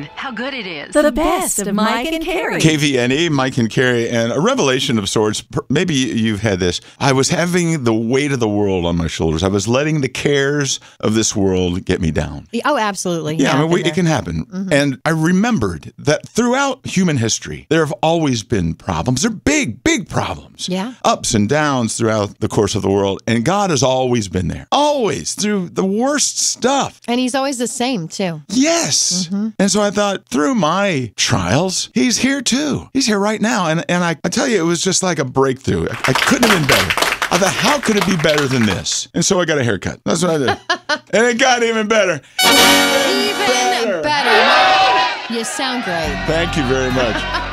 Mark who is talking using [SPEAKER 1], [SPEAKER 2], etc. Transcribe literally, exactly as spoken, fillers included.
[SPEAKER 1] how good it is.
[SPEAKER 2] The best of Mike and Carrie.
[SPEAKER 3] K V N E, Mike and Carrie, and a revelation of sorts. Maybe you've had this. I was having the weight of the world on my shoulders. I was letting the cares of this world get me down.
[SPEAKER 4] Oh, absolutely.
[SPEAKER 3] Yeah, I mean, we, it can happen. Mm-hmm. And I remembered that throughout human history, there have always been problems. They're big, big problems.
[SPEAKER 4] Yeah.
[SPEAKER 3] Ups and downs throughout the course of the world. And God has always been there. Always, through the worst stuff.
[SPEAKER 4] And he's always the same, too.
[SPEAKER 3] Yes. Mm-hmm. And so I thought, through my trials, he's here too. He's here right now. And and I, I tell you, it was just like a breakthrough. I, I couldn't have been better. I thought, how could it be better than this? And so I got a haircut. That's what I did. And it got even better.
[SPEAKER 4] Even better. better. You sound great.
[SPEAKER 3] Thank you very much.